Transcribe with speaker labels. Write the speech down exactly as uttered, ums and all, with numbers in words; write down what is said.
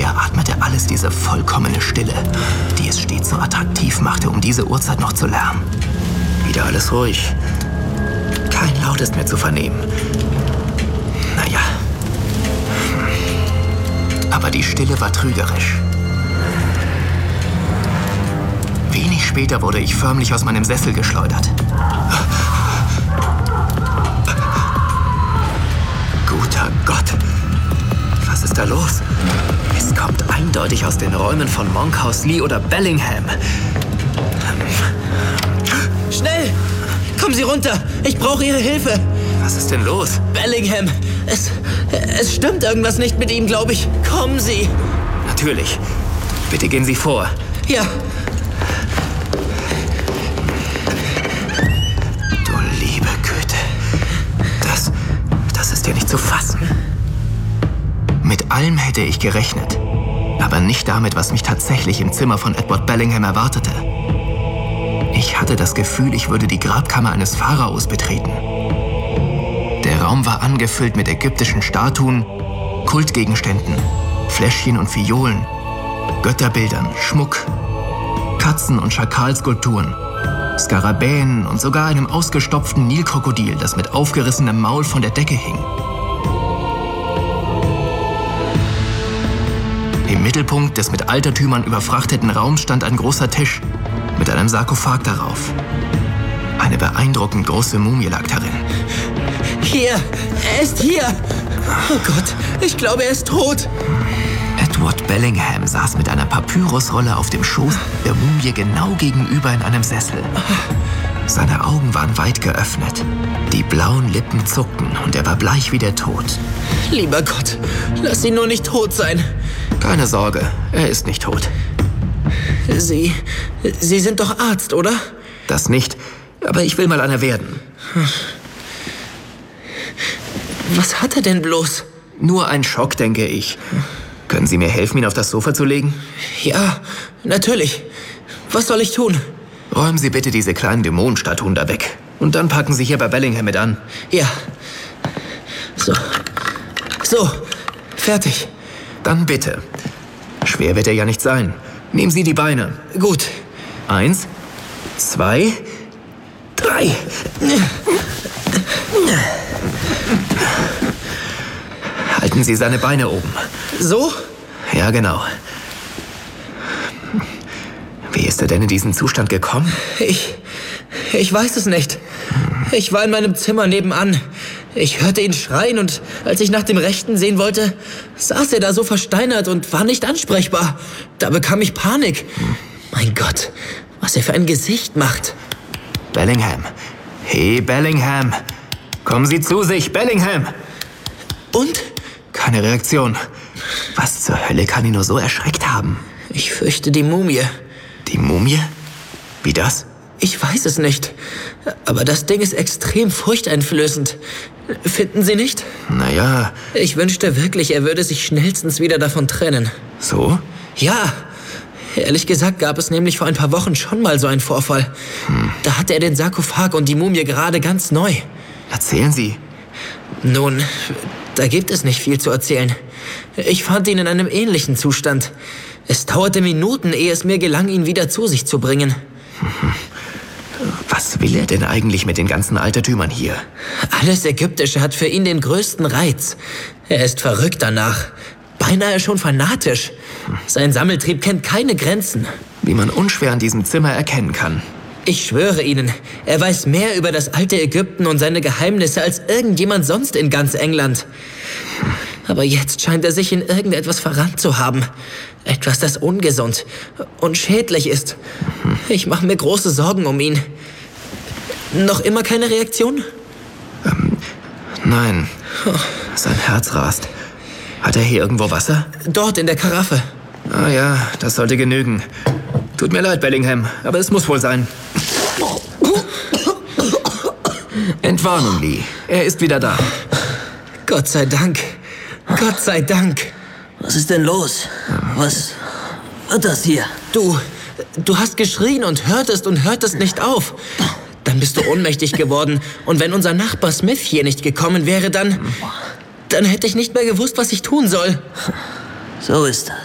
Speaker 1: Hier atmete alles diese vollkommene Stille, die es stets so attraktiv machte, um diese Uhrzeit noch zu lärmen. Wieder alles ruhig. Kein Laut ist mehr zu vernehmen. Naja. Aber die Stille war trügerisch. Wenig später wurde ich förmlich aus meinem Sessel geschleudert. Guter Gott! Was ist da los? Es kommt eindeutig aus den Räumen von Monkhouse Lee oder Bellingham.
Speaker 2: Schnell! Kommen Sie runter! Ich brauche Ihre Hilfe!
Speaker 1: Was ist denn los?
Speaker 2: Bellingham! Es, es stimmt irgendwas nicht mit ihm, glaube ich. Kommen Sie!
Speaker 1: Natürlich. Bitte gehen Sie vor.
Speaker 2: Ja.
Speaker 1: Du liebe Güte. Das, das ist ja nicht zu fassen. Mit allem hätte ich gerechnet. Aber nicht damit, was mich tatsächlich im Zimmer von Edward Bellingham erwartete. Ich hatte das Gefühl, ich würde die Grabkammer eines Pharaos betreten. Der Raum war angefüllt mit ägyptischen Statuen, Kultgegenständen, Fläschchen und Fiolen, Götterbildern, Schmuck, Katzen- und Schakalskulpturen, Skarabäen und sogar einem ausgestopften Nilkrokodil, das mit aufgerissenem Maul von der Decke hing. Im Mittelpunkt des mit Altertümern überfrachteten Raums stand ein großer Tisch mit einem Sarkophag darauf. Eine beeindruckend große Mumie lag darin.
Speaker 2: Hier! Er ist hier! Oh Gott, ich glaube, er ist tot.
Speaker 1: Edward Bellingham saß mit einer Papyrusrolle auf dem Schoß der Mumie genau gegenüber in einem Sessel. Seine Augen waren weit geöffnet. Die blauen Lippen zuckten und er war bleich wie der Tod.
Speaker 2: Lieber Gott, lass ihn nur nicht tot sein.
Speaker 1: Keine Sorge, er ist nicht tot.
Speaker 2: Sie, Sie sind doch Arzt, oder?
Speaker 1: Das nicht, aber ich will mal einer werden.
Speaker 2: Was hat er denn bloß?
Speaker 1: Nur ein Schock, denke ich. Können Sie mir helfen, ihn auf das Sofa zu legen?
Speaker 2: Ja, natürlich. Was soll ich tun?
Speaker 1: Räumen Sie bitte diese kleinen Dämonenstatuen da weg. Und dann packen Sie hier bei Bellingham mit an.
Speaker 2: Ja. So. So. Fertig.
Speaker 1: Dann bitte. Schwer wird er ja nicht sein. Nehmen Sie die Beine.
Speaker 2: Gut.
Speaker 1: Eins, zwei, drei. Halten Sie seine Beine oben.
Speaker 2: So?
Speaker 1: Ja, genau. Wie ist er denn in diesen Zustand gekommen?
Speaker 2: Ich... Ich weiß es nicht. Ich war in meinem Zimmer nebenan. Ich hörte ihn schreien und als ich nach dem Rechten sehen wollte, saß er da so versteinert und war nicht ansprechbar. Da bekam ich Panik. Mein Gott, was er für ein Gesicht macht.
Speaker 1: Bellingham. Hey, Bellingham. Kommen Sie zu sich, Bellingham.
Speaker 2: Und?
Speaker 1: Keine Reaktion. Was zur Hölle kann ihn nur so erschreckt haben?
Speaker 2: Ich fürchte die Mumie.
Speaker 1: Die Mumie? Wie das?
Speaker 2: Ich weiß es nicht. Aber das Ding ist extrem furchteinflößend. Finden Sie nicht?
Speaker 1: Naja.
Speaker 2: Ich wünschte wirklich, er würde sich schnellstens wieder davon trennen.
Speaker 1: So?
Speaker 2: Ja. Ehrlich gesagt gab es nämlich vor ein paar Wochen schon mal so einen Vorfall. Hm. Da hatte er den Sarkophag und die Mumie gerade ganz neu.
Speaker 1: Erzählen Sie.
Speaker 2: Nun, da gibt es nicht viel zu erzählen. Ich fand ihn in einem ähnlichen Zustand. Es dauerte Minuten, ehe es mir gelang, ihn wieder zu sich zu bringen.
Speaker 1: Was will er denn eigentlich mit den ganzen Altertümern hier?
Speaker 2: Alles Ägyptische hat für ihn den größten Reiz. Er ist verrückt danach. Beinahe schon fanatisch. Sein Sammeltrieb kennt keine Grenzen.
Speaker 1: Wie man unschwer an diesem Zimmer erkennen kann.
Speaker 2: Ich schwöre Ihnen, er weiß mehr über das alte Ägypten und seine Geheimnisse als irgendjemand sonst in ganz England. Aber jetzt scheint er sich in irgendetwas verrannt zu haben. Etwas, das ungesund und schädlich ist. Ich mache mir große Sorgen um ihn. Noch immer keine Reaktion?
Speaker 1: Ähm, nein. Sein Herz rast. Hat er hier irgendwo Wasser?
Speaker 2: Dort in der Karaffe.
Speaker 1: Ah ja, das sollte genügen. Tut mir leid, Bellingham, aber es muss wohl sein. Entwarnung, Lee. Er ist wieder da.
Speaker 2: Gott sei Dank. Gott sei Dank.
Speaker 3: Was ist denn los? Was wird das hier?
Speaker 2: Du, du hast geschrien und hörtest und hörtest nicht auf. Dann bist du ohnmächtig geworden. Und wenn unser Nachbar Smith hier nicht gekommen wäre, dann... Dann hätte ich nicht mehr gewusst, was ich tun soll.
Speaker 3: So ist das.